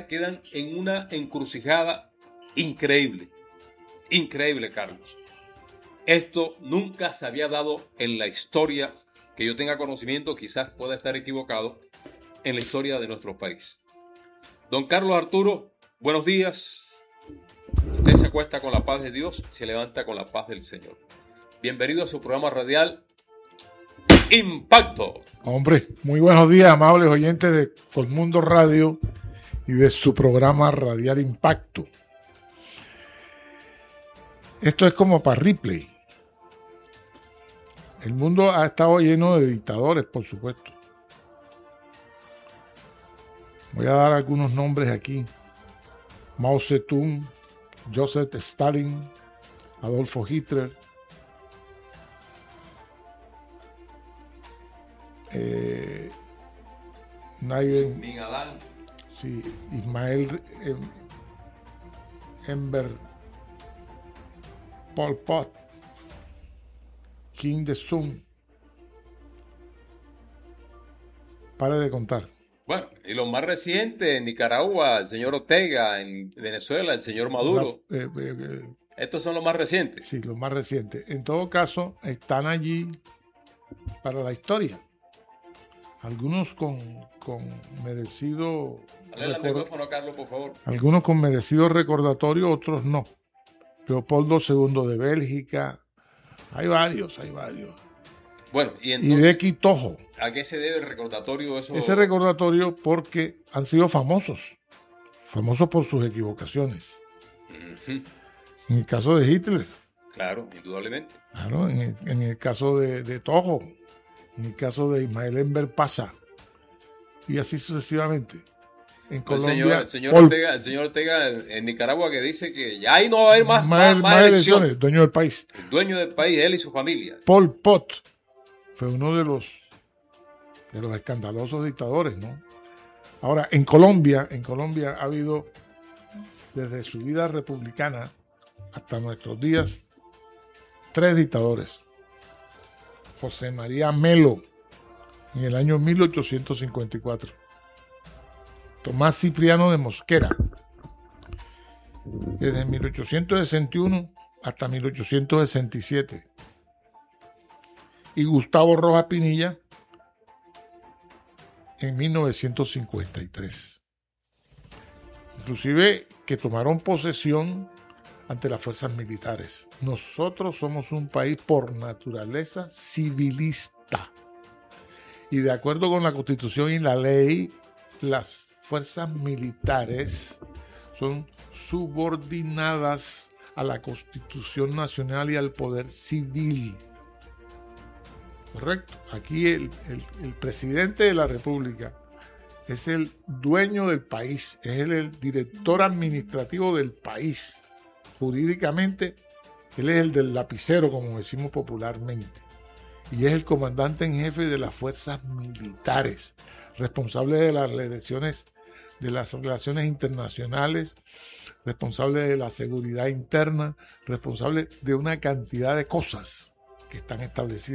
quedan en una encrucijada increíble. Increíble, Carlos. Esto nunca se había dado en la historia, que yo tenga conocimiento, quizás pueda estar equivocado, en la historia de nuestro país. Don Carlos Arturo, buenos días. Usted se acuesta con la paz de Dios, se levanta con la paz del Señor. Bienvenido a su programa radial Impacto. Hombre, muy buenos días, amables oyentes de Colmundo Radio y de su programa radial Impacto. Esto es como para Ripley. El mundo ha estado lleno de dictadores, por supuesto. Voy a dar algunos nombres aquí. Mao Zedong, Joseph Stalin, Adolfo Hitler, sí, Ismael Enver, Pol Pot, Kim Il-sung. Pare de contar. Bueno, y los más recientes, en Nicaragua, el señor Ortega, en Venezuela, el señor Maduro. Estos son los más recientes. Sí, los más recientes. En todo caso, están allí para la historia. Algunos con merecido... Dale el micrófono a Carlos, por favor. Algunos con merecido recordatorio, otros no. Leopoldo II de Bélgica. Hay varios. Bueno, y entonces... Hideki Tojo. ¿A qué se debe el recordatorio? Ese recordatorio porque han sido famosos por sus equivocaciones. Uh-huh. En el caso de Hitler. Claro, indudablemente. Claro, en el caso de Tojo. En el caso de Ismael Enver Pacha. Y así sucesivamente. En Colombia, el señor Ortega en Nicaragua, que dice que ya ahí no va a haber más elecciones. Dueño del país. El dueño del país, él y su familia. Pol Pot fue uno de los escandalosos dictadores, ¿no? Ahora, en Colombia ha habido, desde su vida republicana hasta nuestros días, 3 dictadores. José María Melo, en el año 1854. Tomás Cipriano de Mosquera, desde 1861 hasta 1867. Y Gustavo Rojas Pinilla, en 1953. Inclusive que tomaron posesión ante las fuerzas militares. Nosotros somos un país por naturaleza civilista. Y de acuerdo con la Constitución y la ley, las fuerzas militares son subordinadas a la Constitución Nacional y al poder civil. Correcto. Aquí el presidente de la República es el dueño del país, es el director administrativo del país. Jurídicamente, él es el del lapicero, como decimos popularmente, y es el comandante en jefe de las fuerzas militares, responsable de las relaciones internacionales, responsable de la seguridad interna, responsable de una cantidad de cosas que están establecidas